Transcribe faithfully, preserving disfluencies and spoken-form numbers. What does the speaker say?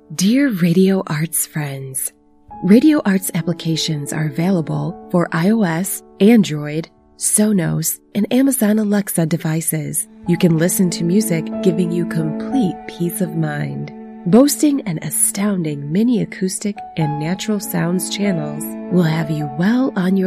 Dear Radio Arts friends, Radio Arts applications are available for iOS, Android, Sonos, and Amazon Alexa devices. You can listen to music, giving you complete peace of mind. Boasting an astounding mini acoustic and natural sounds channels will have you well on your